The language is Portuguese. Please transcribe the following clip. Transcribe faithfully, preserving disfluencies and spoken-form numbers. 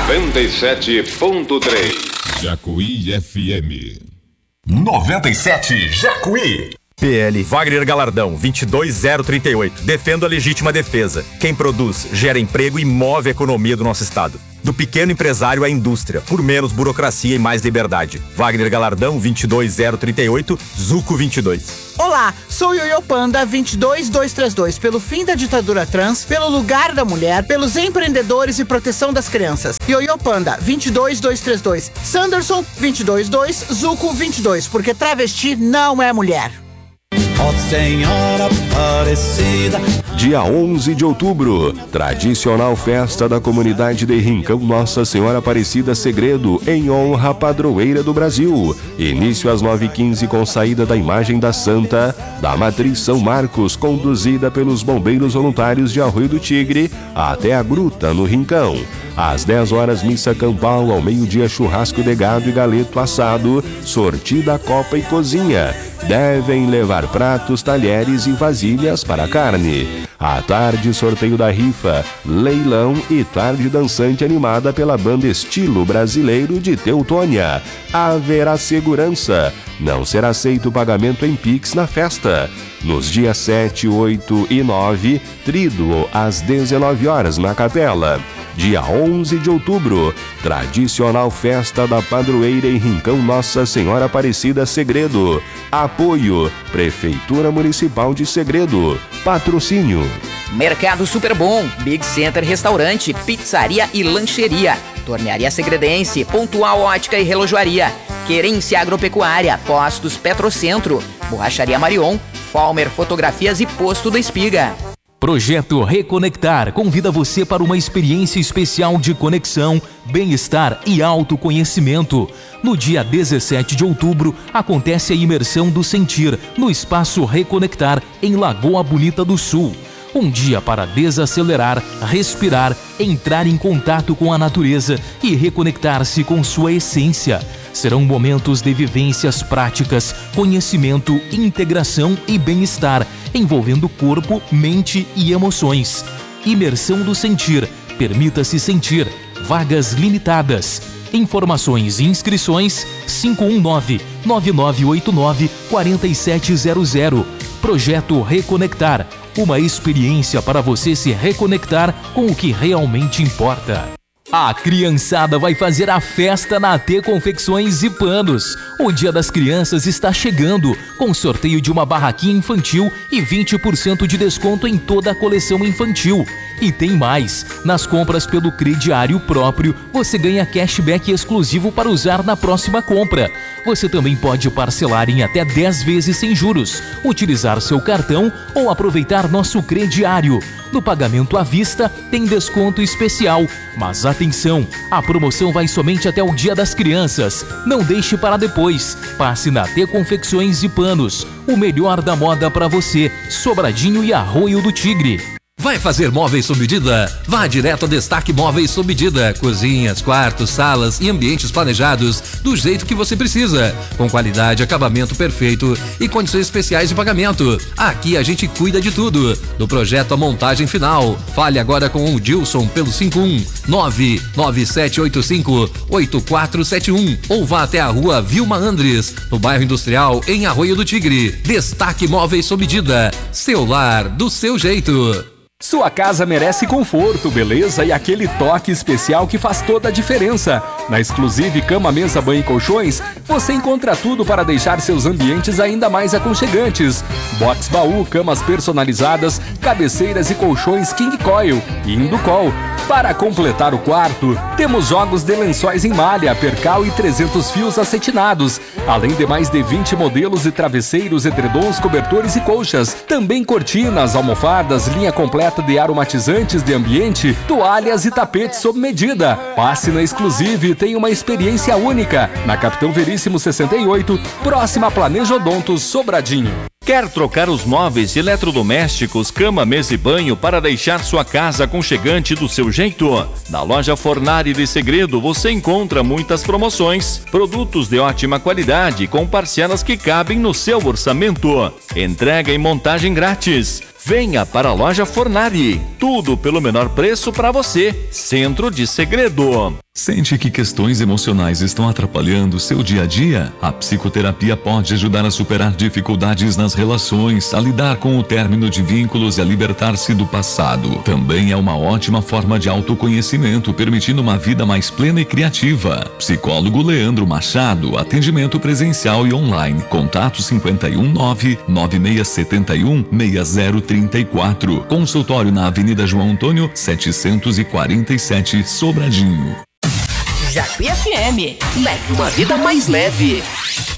noventa e sete ponto três. Jacuí F M. noventa e sete Jacuí. P L Wagner Galardão, vinte e dois zero trinta e oito. Defendo a legítima defesa. Quem produz, gera emprego e move a economia do nosso estado. Do pequeno empresário à indústria, por menos burocracia e mais liberdade. Wagner Galardão, vinte e dois zero trinta e oito, Zuco vinte e dois. Olá, sou Yoyo Panda vinte e dois dois três dois, pelo fim da ditadura trans, pelo lugar da mulher, pelos empreendedores e proteção das crianças. Yoyo Panda vinte e dois dois três dois, Sanderson vinte e dois dois, Zuco vinte e dois, porque travesti não é mulher. Ó Senhora Aparecida. Dia onze de outubro, tradicional festa da comunidade de Rincão Nossa Senhora Aparecida Segredo, em honra à padroeira do Brasil. Início às nove e quinze com saída da imagem da Santa, da Matriz São Marcos, conduzida pelos bombeiros voluntários de Arroio do Tigre, até a Gruta, no Rincão. Às dez horas, missa campal, ao meio-dia, churrasco de gado e galeto assado, sortida, copa e cozinha. Devem levar pratos, talheres e vasilhas para a carne. À tarde, sorteio da rifa, leilão e tarde dançante animada pela banda Estilo Brasileiro de Teutônia. Haverá segurança. Não será aceito o pagamento em Pix na festa. Nos dias sete, oito e nove, tríduo às dezenove horas na capela. Dia onze de outubro, tradicional festa da padroeira em Rincão Nossa Senhora Aparecida Segredo. Apoio, Prefeitura Municipal de Segredo. Patrocínio. Mercado Super Bom, Big Center Restaurante, Pizzaria e Lancheria, Tornearia Segredense, Pontual Ótica e Relojoaria, Querência Agropecuária, Postos Petrocentro, Borracharia Marion, Falmer Fotografias e Posto da Espiga. Projeto Reconectar convida você para uma experiência especial de conexão, bem-estar e autoconhecimento. No dia dezessete de outubro, acontece a imersão do sentir no Espaço Reconectar, em Lagoa Bonita do Sul. Um dia para desacelerar, respirar, entrar em contato com a natureza e reconectar-se com sua essência. Serão momentos de vivências práticas, conhecimento, integração e bem-estar, envolvendo corpo, mente e emoções. Imersão do sentir. Permita-se sentir. Vagas limitadas. Informações e inscrições cinco um nove, nove nove oito nove, quatro sete zero zero. Projeto Reconectar. Uma experiência para você se reconectar com o que realmente importa. A criançada vai fazer a festa na A T Confecções e Panos. O Dia das Crianças está chegando, com sorteio de uma barraquinha infantil e vinte por cento de desconto em toda a coleção infantil. E tem mais, nas compras pelo crediário próprio, você ganha cashback exclusivo para usar na próxima compra. Você também pode parcelar em até dez vezes sem juros, utilizar seu cartão ou aproveitar nosso crediário. No pagamento à vista, tem desconto especial. Mas atenção, a promoção vai somente até o Dia das Crianças. Não deixe para depois. Passe na T Confecções e Panos. O melhor da moda para você. Sobradinho e Arroio do Tigre. Vai fazer móveis sob medida? Vá direto a Destaque Móveis sob medida. Cozinhas, quartos, salas e ambientes planejados do jeito que você precisa. Com qualidade, acabamento perfeito e condições especiais de pagamento. Aqui a gente cuida de tudo. Do projeto à montagem final. Fale agora com o Dilson pelo cinco um nove, nove sete oito cinco, oito quatro sete um ou vá até a rua Vilma Andres, no bairro Industrial, em Arroio do Tigre. Destaque Móveis sob medida. Seu lar, do seu jeito. Sua casa merece conforto, beleza e aquele toque especial que faz toda a diferença. Na Exclusive Cama, Mesa, Banho e Colchões, você encontra tudo para deixar seus ambientes ainda mais aconchegantes. Box baú, camas personalizadas, cabeceiras e colchões King Coil e Inducol. Para completar o quarto, temos jogos de lençóis em malha, percal e trezentos fios acetinados, além de mais de vinte modelos de travesseiros, edredons, cobertores e colchas. Também cortinas, almofadas, linha completa de aromatizantes de ambiente, toalhas e tapetes sob medida. Passe na Exclusive e tenha uma experiência única. Na Capitão Veríssimo sessenta e oito, próxima a Planeja Odontos, Sobradinho. Quer trocar os móveis e eletrodomésticos, cama, mesa e banho para deixar sua casa aconchegante do seu jeito? Na loja Fornari de Segredo você encontra muitas promoções, produtos de ótima qualidade com parcelas que cabem no seu orçamento. Entrega e montagem grátis. Venha para a loja Fornari. Tudo pelo menor preço para você. Centro de Segredo. Sente que questões emocionais estão atrapalhando seu dia a dia? A psicoterapia pode ajudar a superar dificuldades nas relações, a lidar com o término de vínculos e a libertar-se do passado. Também é uma ótima forma de autoconhecimento, permitindo uma vida mais plena e criativa. Psicólogo Leandro Machado, atendimento presencial e online. Contato cinco um nove, nove seis sete um, seis zero três quatro. Consultório na Avenida João Antônio, setecentos e quarenta e sete, Sobradinho. Jacuí F M, leve uma vida mais leve.